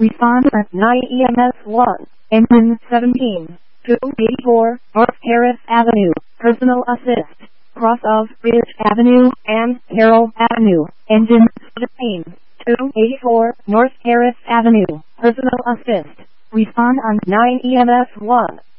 Response at 9 EMS 1. Engine 17. 284 North Harris Avenue. Personal assist. Cross of Bridge Avenue and Carroll Avenue. Engine 17. 284 North Harris Avenue. Personal assist. Respond on 9 EMS 1.